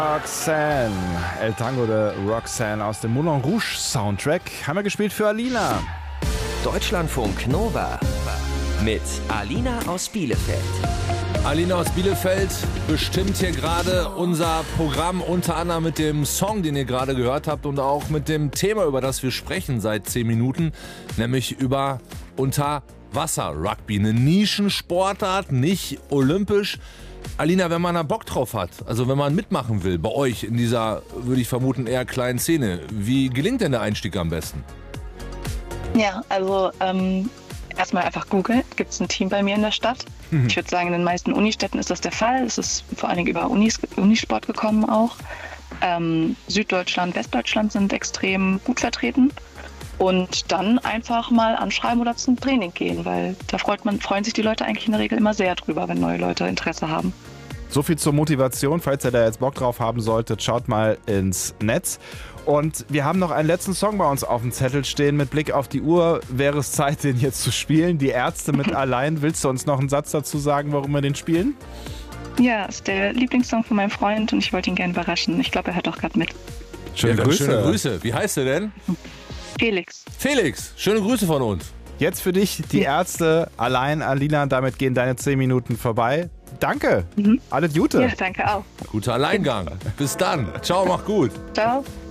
Roxanne, El Tango de Roxanne aus dem Moulin Rouge Soundtrack, haben wir gespielt für Alina. Deutschlandfunk Nova mit Alina aus Bielefeld. Alina aus Bielefeld bestimmt hier gerade unser Programm, unter anderem mit dem Song, den ihr gerade gehört habt und auch mit dem Thema, über das wir sprechen seit 10 Minuten, nämlich über Unterwasser-Rugby. Eine Nischensportart, nicht olympisch. Alina, wenn man da Bock drauf hat, also wenn man mitmachen will bei euch in dieser, würde ich vermuten, eher kleinen Szene, wie gelingt denn der Einstieg am besten? Ja, also erstmal einfach googeln. Gibt es ein Team bei mir in der Stadt? Ich würde sagen, in den meisten Unistädten ist das der Fall. Es ist vor allen Dingen über Unisport gekommen auch. Süddeutschland, Westdeutschland sind extrem gut vertreten. Und dann einfach mal anschreiben oder zum Training gehen, weil da freuen sich die Leute eigentlich in der Regel immer sehr drüber, wenn neue Leute Interesse haben. So viel zur Motivation. Falls ihr da jetzt Bock drauf haben solltet, schaut mal ins Netz. Und wir haben noch einen letzten Song bei uns auf dem Zettel stehen. Mit Blick auf die Uhr wäre es Zeit, den jetzt zu spielen. Die Ärzte mit Allein. Willst du uns noch einen Satz dazu sagen, warum wir den spielen? Ja, ist der Lieblingssong von meinem Freund und ich wollte ihn gerne überraschen. Ich glaube, er hört auch gerade mit. Schöne Grüße. Schöne Grüße. Wie heißt er denn? Felix. Felix, schöne Grüße von uns. Jetzt für dich die Ärzte Allein, Alina. Damit gehen deine 10 Minuten vorbei. Danke. Alles Gute. Ja, danke auch. Guter Alleingang. Bis dann. Ciao, mach gut. Ciao.